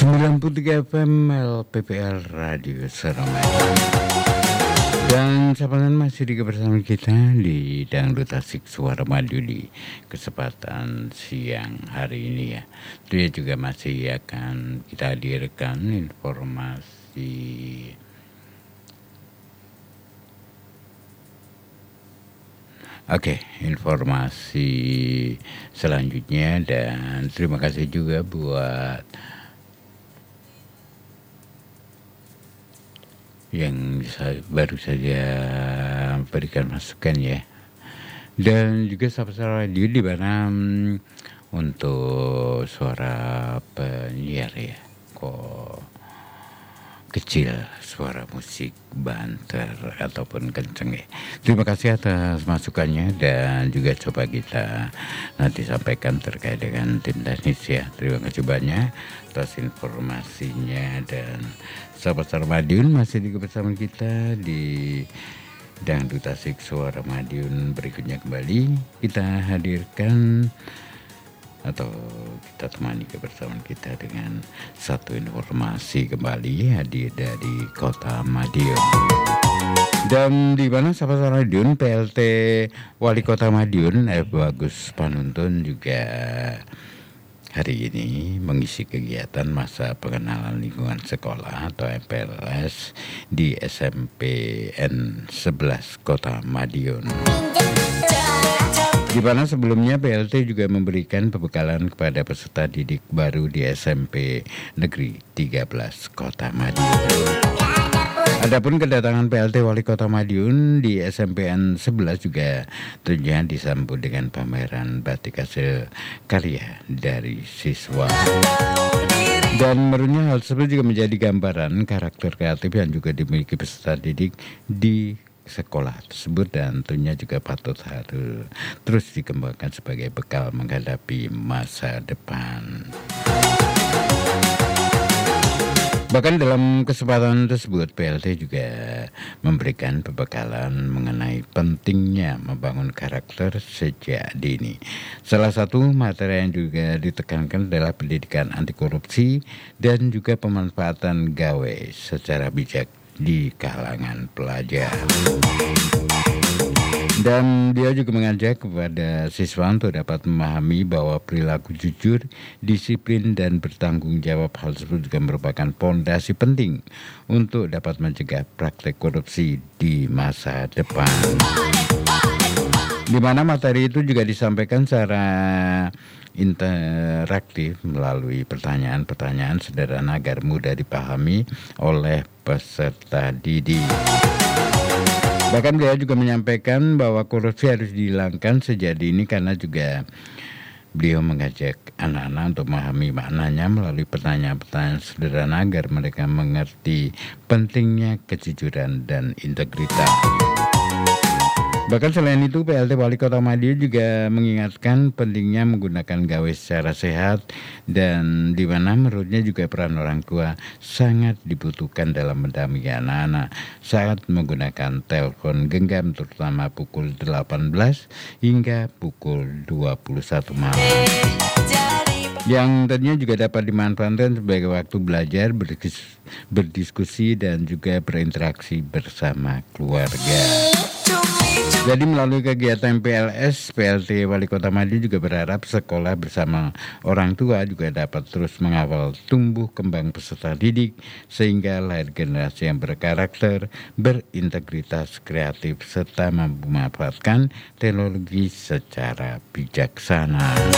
93 FM LPPL Radio Seramai. Dan sahabat masih di kebersamaan kita di Dangdut Asik Suara Madu di kesempatan siang hari ini ya. Itu ya juga masih akan kita hadirkan informasi informasi selanjutnya, dan terima kasih juga buat yang baru saja berikan masukan ya. Dan juga sahabat radio di mana untuk suara penyiar ya, kok kecil suara musik banter ataupun kenceng ya. Terima kasih atas masukannya, dan juga coba kita nanti sampaikan terkait dengan tim teknis ya. Terima kasih banyak atas informasinya. Dan sahabat Madiun masih di kebersamaan kita di Dangdut Asik Suara Madiun. Berikutnya kembali kita hadirkan atau kita temani kebersamaan kita dengan satu informasi kembali hadir dari Kota Madiun. Dan di mana sahabat Madiun, PLT Wali Kota Madiun Bagus Panuntun juga hari ini mengisi kegiatan masa pengenalan lingkungan sekolah atau MPLS di SMPN 11 Kota Madiun. Di mana sebelumnya PLT juga memberikan pembekalan kepada peserta didik baru di SMP Negeri 13 Kota Madiun. Adapun kedatangan PLT Wali Kota Madiun di SMPN 11 juga tentunya disambut dengan pameran batik hasil karya dari siswa. Dan menurutnya hal tersebut juga menjadi gambaran karakter kreatif yang juga dimiliki peserta didik di sekolah tersebut, dan tentunya juga patut harus terus dikembangkan sebagai bekal menghadapi masa depan. Bahkan dalam kesempatan tersebut PLT juga memberikan pembekalan mengenai pentingnya membangun karakter sejak dini. Salah satu materi yang juga ditekankan adalah pendidikan anti korupsi dan juga pemanfaatan gawe secara bijak di kalangan pelajar. Dan dia juga mengajak kepada siswa untuk dapat memahami bahwa perilaku jujur, disiplin, dan bertanggung jawab hal tersebut juga merupakan pondasi penting untuk dapat mencegah praktek korupsi di masa depan. Di mana materi itu juga disampaikan secara interaktif melalui pertanyaan-pertanyaan sederhana agar mudah dipahami oleh peserta didik. Bahkan dia juga menyampaikan bahwa korupsi harus dihilangkan sejak dini, karena juga beliau mengajak anak-anak untuk memahami maknanya melalui pertanyaan-pertanyaan sederhana agar mereka mengerti pentingnya kejujuran dan integritas. Bahkan selain itu, PLT Wali Kota Madiun juga mengingatkan pentingnya menggunakan gawe secara sehat, dan di mana menurutnya juga peran orang tua sangat dibutuhkan dalam mendampingi anak-anak saat menggunakan telepon genggam, terutama pukul 18 hingga pukul 21 malam. Yang tentunya juga dapat dimanfaatkan sebagai waktu belajar, berdiskusi, dan juga berinteraksi bersama keluarga. Jadi melalui kegiatan PLS, PLT Wali Kota Madiun juga berharap sekolah bersama orang tua juga dapat terus mengawal tumbuh kembang peserta didik sehingga lahir generasi yang berkarakter, berintegritas, kreatif, serta mampu memanfaatkan teknologi secara bijaksana.